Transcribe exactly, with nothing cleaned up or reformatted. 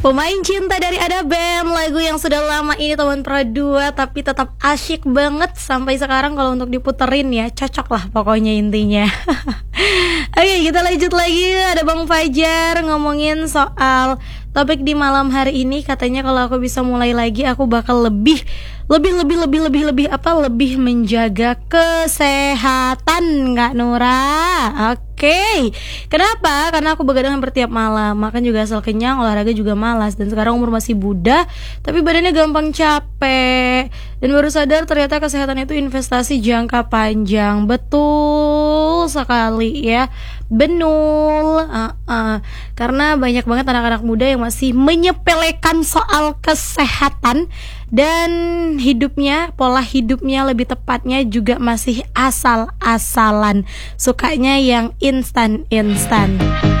Pemain Cinta dari Ada Band, lagu yang sudah lama ini teman Pro dua tapi tetap asyik banget sampai sekarang kalau untuk diputerin ya, cocok lah pokoknya intinya. Oke, kita lanjut lagi. Ada Bang Fajar ngomongin soal topik di malam hari ini. Katanya kalau aku bisa mulai lagi, aku bakal lebih Lebih, lebih, lebih, lebih, lebih apa? Lebih menjaga kesehatan, Kak Nura. Oke, kenapa? Karena aku begadang hampir tiap malam, makan juga asal kenyang, olahraga juga malas. Dan sekarang umur masih muda, tapi badannya gampang capek. Dan baru sadar ternyata kesehatan itu investasi jangka panjang. Betul sekali ya, benul. uh, uh. Karena banyak banget anak-anak muda yang masih menyepelekan soal kesehatan. Dan hidupnya, pola hidupnya lebih tepatnya juga masih asal-asalan. Sukanya yang instan-instan.